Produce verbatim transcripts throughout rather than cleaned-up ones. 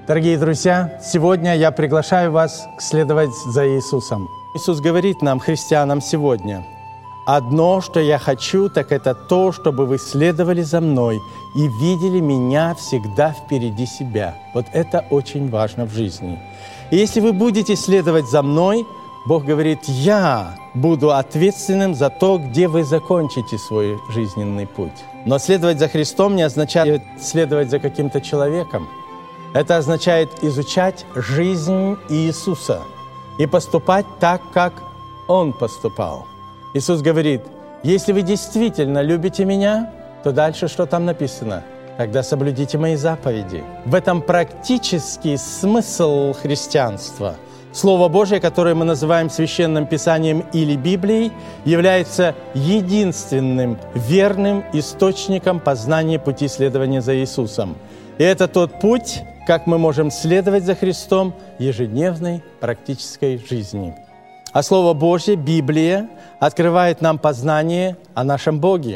Дорогие друзья, сегодня я приглашаю вас следовать за Иисусом. Иисус говорит нам, христианам, сегодня: «Одно, что я хочу, так это то, чтобы вы следовали за Мной и видели Меня всегда впереди себя». Вот это очень важно в жизни. И если вы будете следовать за Мной, Бог говорит: «Я буду ответственным за то, где вы закончите свой жизненный путь». Но следовать за Христом не означает следовать за каким-то человеком. Это означает изучать жизнь Иисуса и поступать так, как Он поступал. Иисус говорит: «Если вы действительно любите Меня, то дальше что там написано? Тогда соблюдите Мои заповеди». В этом практический смысл христианства. Слово Божие, которое мы называем Священным Писанием или Библией, является единственным верным источником познания пути следования за Иисусом. И это тот путь, как мы можем следовать за Христом в ежедневной практической жизни. А Слово Божье, Библия, открывает нам познание о нашем Боге.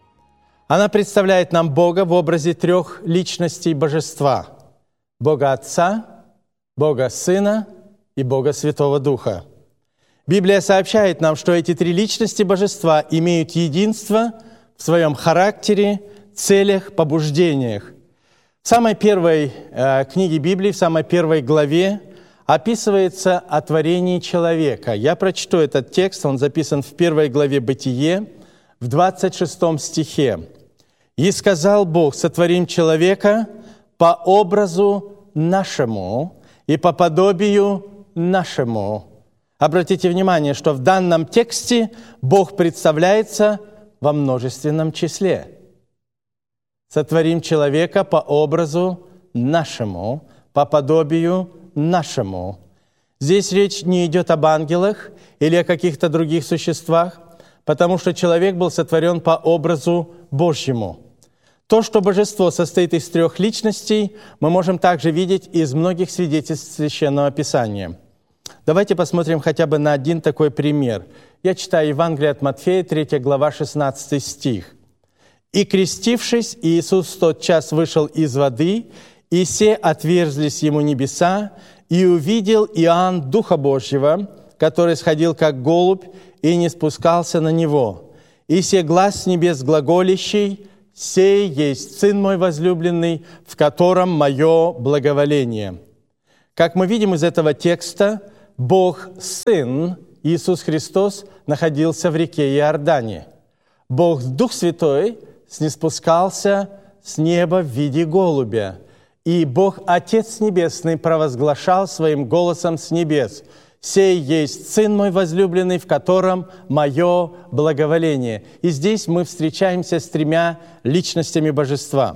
Она представляет нам Бога в образе трех личностей Божества: Бога Отца, Бога Сына и Бога Святого Духа. Библия сообщает нам, что эти три личности Божества имеют единство в своем характере, целях, побуждениях. В самой первой э, книге Библии, в самой первой главе описывается о творении человека. Я прочту этот текст, он записан в первой главе Бытие, в двадцать шестом стихе. «И сказал Бог: сотворим человека по образу нашему и по подобию нашему». Обратите внимание, что в данном тексте Бог представляется во множественном числе. «Сотворим человека по образу нашему, по подобию нашему». Здесь речь не идет об ангелах или о каких-то других существах, потому что человек был сотворен по образу Божьему. То, что божество состоит из трех личностей, мы можем также видеть из многих свидетельств Священного Писания. Давайте посмотрим хотя бы на один такой пример. Я читаю Евангелие от Матфея, третья глава, шестнадцатый стих. «И, крестившись, Иисус в тот час вышел из воды, и се отверзлись Ему небеса, и увидел Иоанн Духа Божьего, который сходил как голубь, и не спускался на Него. И се глас с небес глаголящий: «Сей есть Сын мой возлюбленный, в котором мое благоволение». Как мы видим из этого текста, Бог Сын, Иисус Христос, находился в реке Иордане. Бог Дух Святой ниспускался с неба в виде голубя. И Бог Отец Небесный провозглашал своим голосом с небес: «Сей есть Сын мой возлюбленный, в котором мое благоволение». И здесь мы встречаемся с тремя личностями Божества.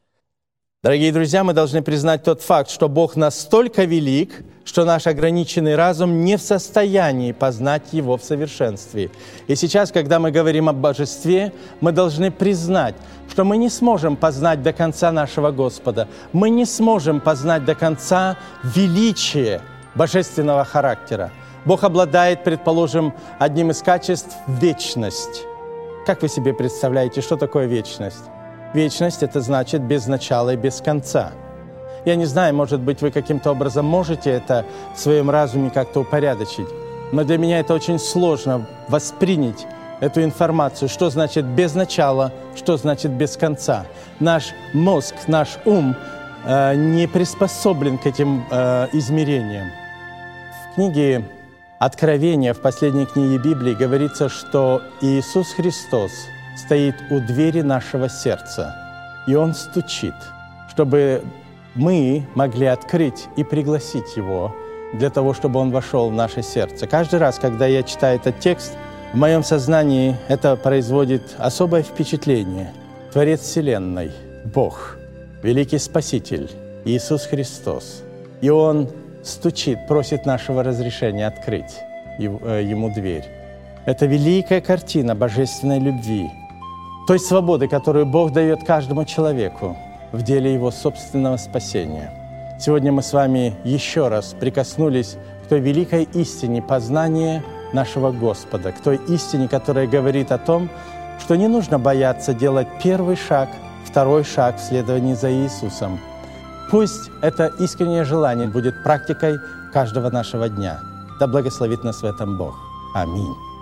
Дорогие друзья, мы должны признать тот факт, что Бог настолько велик, что наш ограниченный разум не в состоянии познать Его в совершенстве. И сейчас, когда мы говорим о Божестве, мы должны признать, что мы не сможем познать до конца нашего Господа. Мы не сможем познать до конца величие божественного характера. Бог обладает, предположим, одним из качеств – вечность. Как вы себе представляете, что такое вечность? Вечность – это значит без начала и без конца. Я не знаю, может быть, вы каким-то образом можете это в своем разуме как-то упорядочить, но для меня это очень сложно воспринять эту информацию, что значит без начала, что значит без конца. Наш мозг, наш ум э, не приспособлен к этим э, измерениям. В книге Откровения, в последней книге Библии, говорится, что Иисус Христос стоит у двери нашего сердца, и Он стучит, чтобы мы могли открыть и пригласить Его для того, чтобы Он вошел в наше сердце. Каждый раз, когда я читаю этот текст, в моем сознании это производит особое впечатление. Творец Вселенной, Бог, Великий Спаситель, Иисус Христос. И Он стучит, просит нашего разрешения открыть Ему дверь. Это великая картина божественной любви, той свободы, которую Бог дает каждому человеку в деле Его собственного спасения. Сегодня мы с вами еще раз прикоснулись к той великой истине познания нашего Господа, к той истине, которая говорит о том, что не нужно бояться делать первый шаг, второй шаг в следовании за Иисусом. Пусть это искреннее желание будет практикой каждого нашего дня. Да благословит нас в этом Бог. Аминь.